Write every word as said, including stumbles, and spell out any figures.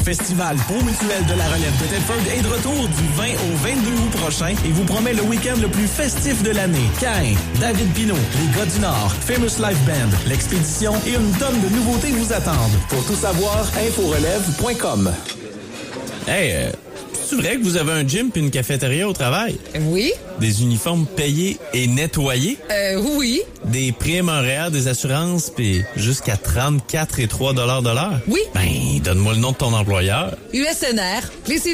Festival Beau Mutuel de la Relève de Thetford est de retour du vingt au vingt-deux août prochain et vous promet le week-end le plus festif de l'année. Caïn, David Pinault, les gars du Nord, Famous Life Band, l'expédition et une tonne de nouveautés vous attendent. Pour tout savoir, info relève point com. Hey, euh, c'est vrai que vous avez un gym puis une cafétéria au travail? Oui. Des uniformes payés et nettoyés? Euh, oui. Des primes horaires, des assurances, puis jusqu'à trente-quatre et trois dollars de l'heure? Oui. Ben, donne-moi le nom de ton employeur. U S N R.